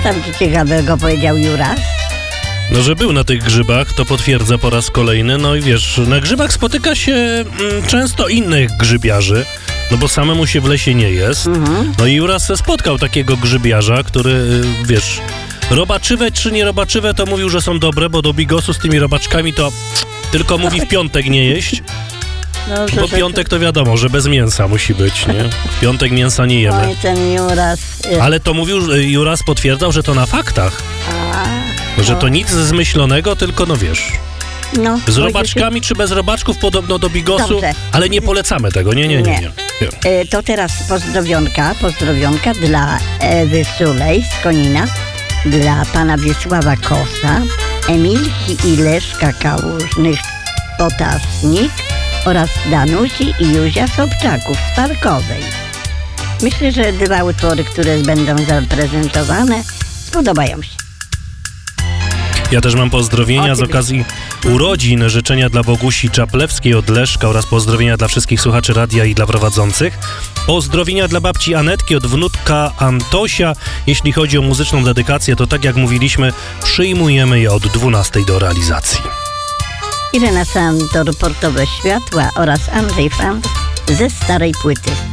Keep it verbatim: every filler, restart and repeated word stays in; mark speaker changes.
Speaker 1: tam ci ciekawego powiedział Juras?
Speaker 2: No, że był na tych grzybach, to potwierdza po raz kolejny. No i wiesz, na grzybach spotyka się mm, często innych grzybiarzy, no bo samemu się w lesie nie jest. Mhm. No i Juras se spotkał takiego grzybiarza, który, wiesz, robaczywe czy nie robaczywe, to mówił, że są dobre, bo do bigosu z tymi robaczkami to tylko mówi w piątek nie jeść. No, bo piątek to wiadomo, że bez mięsa musi być, nie? W piątek mięsa nie jemy.
Speaker 1: Oj, ten Juras...
Speaker 2: Ale to mówił, Juras potwierdzał, że to na faktach. A, że to nic zmyślonego, tylko no wiesz... No, z robaczkami czy bez robaczków podobno do bigosu, dobrze. Ale nie polecamy tego, nie, nie, nie. nie. nie.
Speaker 1: E, to teraz pozdrowionka, pozdrowionka dla Ewy Sulej z Konina, dla pana Wiesława Kosa, Emilki i Leszka Kałużnych Potasnik oraz Danusi i Józia Sobczaków z Parkowej. Myślę, że dwa utwory, które będą zaprezentowane, spodobają się.
Speaker 2: Ja też mam pozdrowienia z okazji urodzin, życzenia dla Bogusi Czaplewskiej od Leszka oraz pozdrowienia dla wszystkich słuchaczy radia i dla prowadzących. Pozdrowienia dla babci Anetki od wnuczka Antosia. Jeśli chodzi o muzyczną dedykację, to tak jak mówiliśmy, przyjmujemy je od dwunastej do realizacji.
Speaker 1: Irena Sandor, Portowe Światła oraz Andrzej Franz ze starej płyty.